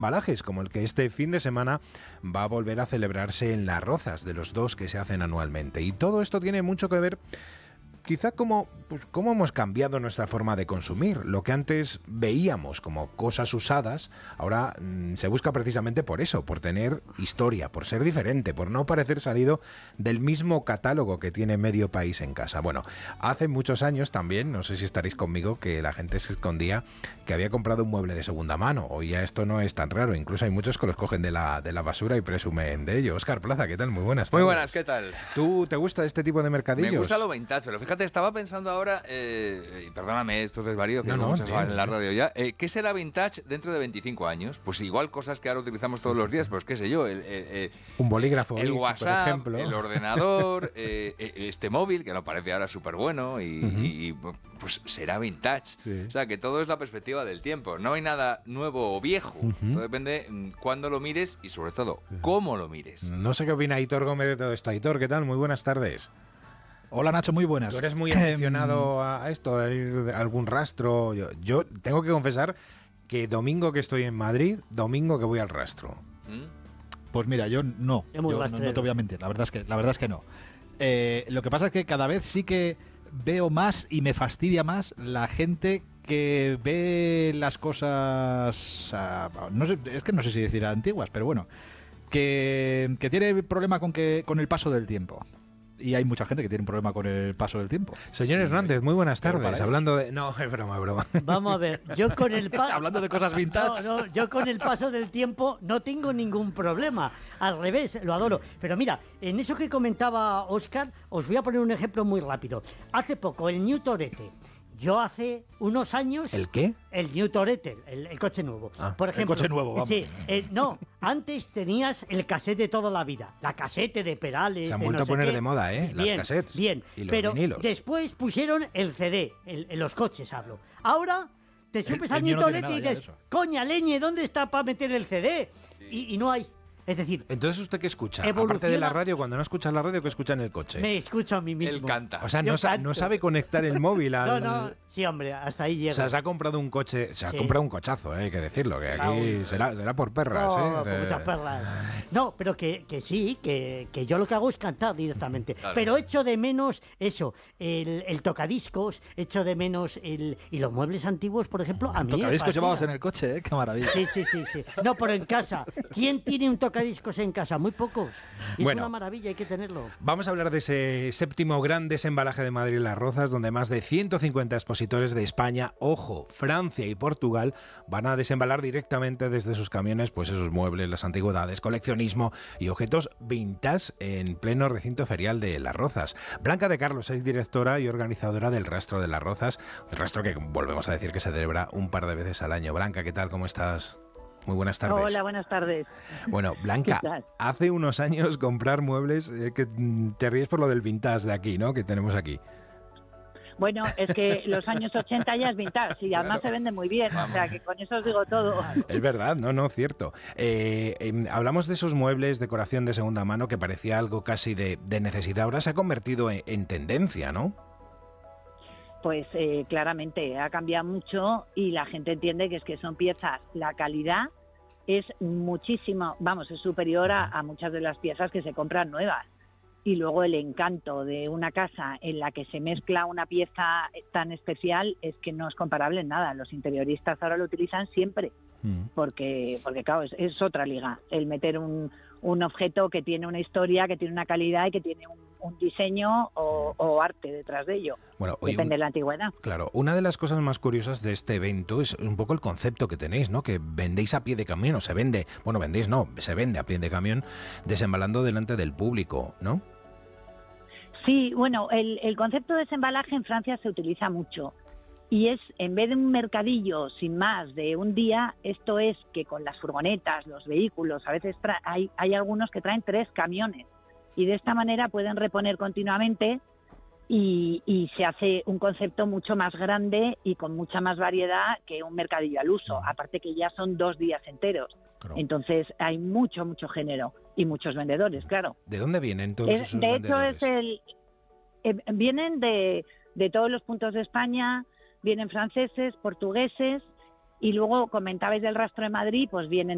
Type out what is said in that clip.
embalajes, como el que este fin de semana va a volver a celebrarse en Las Rozas, de los 2 que se hacen anualmente. Y todo esto tiene mucho que ver quizá cómo hemos cambiado nuestra forma de consumir. Lo que antes veíamos como cosas usadas, ahora se busca precisamente por eso, por tener historia, por ser diferente, por no parecer salido del mismo catálogo que tiene medio país en casa. Bueno, hace muchos años también, no sé si estaréis conmigo, que la gente se escondía que había comprado un mueble de segunda mano. Hoy ya esto no es tan raro, incluso hay muchos que los cogen de la basura y presumen de ello. Óscar Plaza, ¿qué tal? Muy buenas tardes. Muy buenas, ¿qué tal? ¿Tú te gusta este tipo de mercadillos? Me gusta lo vintage, pero fíjate, estaba pensando ahora, y perdóname estos desvaríos que muchas van en la radio ya, ¿qué será vintage dentro de 25 años? Pues igual cosas que ahora utilizamos todos los días, pues qué sé yo, un bolígrafo, el WhatsApp, por ejemplo, el ordenador, este móvil, que nos parece ahora súper bueno, y pues será vintage. Sí. O sea, que todo es la perspectiva del tiempo, no hay nada nuevo o viejo, todo depende cuándo lo mires y sobre todo, cómo lo mires. No sé qué opina Aitor Gómez de todo esto. Aitor, ¿qué tal? Muy buenas tardes. Hola Nacho, muy buenas. ¿Tú eres muy aficionado a esto, a ir a algún rastro? Yo tengo que confesar que domingo que estoy en Madrid, domingo que voy al rastro. Pues mira, yo no te voy a mentir, la verdad es que no. Lo que pasa es que cada vez sí que veo más y me fastidia más la gente que ve las cosas, no sé si decir antiguas, pero bueno, que tiene problema con el paso del tiempo. Y hay mucha gente que tiene un problema con el paso del tiempo. Señor Hernández, muy buenas tardes. Hablando de... No, es broma. Vamos a ver, yo con el hablando de cosas vintage. No, yo con el paso del tiempo no tengo ningún problema. Al revés, lo adoro. Pero mira, en eso que comentaba Óscar, os voy a poner un ejemplo muy rápido. Hace poco, el New Tourette. Yo hace unos años... ¿El qué? El New Tourette, el coche nuevo. Por ejemplo, el coche nuevo, vamos. Sí, no, antes tenías el cassette de toda la vida. La casete de Perales... Se han vuelto a poner de moda, ¿eh? Bien, las cassettes. Bien, y los pero vinilos. Después pusieron el CD, en los coches hablo. Ahora te subes al New Tourette y dices, coña leñe, ¿dónde está para meter el CD? Y no hay. Es decir... Entonces, ¿usted qué escucha? Aparte de la radio, cuando no escucha la radio, ¿qué escucha en el coche? Me escucho a mí mismo. Él canta. O sea, no sabe conectar el móvil al... No, sí, hombre, hasta ahí llega. O sea, se ha comprado un coche, se ha comprado un cochazo, hay que decirlo, que aquí será por perras, por muchas perlas. No, pero que sí, que yo lo que hago es cantar directamente. Claro. Pero echo de menos eso, el tocadiscos, echo de menos y los muebles antiguos, por ejemplo, a mí. Tocadiscos llevabas en el coche, ¿eh? Qué maravilla. Sí. No, pero en casa. ¿Quién tiene un tocadiscos en casa? Muy pocos. Y bueno, es una maravilla, hay que tenerlo. Vamos a hablar de ese 7º gran desembalaje de Madrid Las Rozas, donde más de 150 expositores de España, ojo, Francia y Portugal van a desembalar directamente desde sus camiones pues esos muebles, las antigüedades, coleccionismo y objetos vintage en pleno recinto ferial de Las Rozas. Blanca de Carlos es directora y organizadora del Rastro de Las Rozas, el rastro que volvemos a decir que se celebra un par de veces al año. Blanca, ¿qué tal? ¿Cómo estás? Muy buenas tardes. Hola, buenas tardes. Bueno, Blanca, hace unos años comprar muebles, que te ríes por lo del vintage de aquí, ¿no? Que tenemos aquí. Bueno, es que los años 80 ya es vintage y además se vende muy bien, o sea que con eso os digo todo. Es verdad, cierto. Hablamos de esos muebles, decoración de segunda mano, que parecía algo casi de necesidad, ahora se ha convertido en tendencia, ¿no? Pues claramente ha cambiado mucho y la gente entiende que es que son piezas, la calidad es muchísimo, es superior a muchas de las piezas que se compran nuevas. Y luego el encanto de una casa en la que se mezcla una pieza tan especial es que no es comparable en nada. Los interioristas ahora lo utilizan siempre, porque claro, es otra liga. El meter un objeto que tiene una historia, que tiene una calidad y que tiene un diseño o arte detrás de ello. Bueno, depende de la antigüedad. Claro, una de las cosas más curiosas de este evento es un poco el concepto que tenéis, ¿no? Que vendéis a pie de camión, o se vende, se vende a pie de camión, desembalando delante del público, ¿no? Sí, bueno, el concepto de desembalaje en Francia se utiliza mucho. Y es, en vez de un mercadillo sin más de un día, esto es que con las furgonetas, los vehículos, a veces hay algunos que traen 3 camiones. Y de esta manera pueden reponer continuamente y se hace un concepto mucho más grande y con mucha más variedad que un mercadillo al uso. Aparte que ya son 2 días enteros. Claro. Entonces hay mucho género y muchos vendedores, claro. ¿De dónde vienen todos esos vendedores? De hecho, vienen de todos los puntos de España, vienen franceses, portugueses y luego comentabais del Rastro de Madrid, pues vienen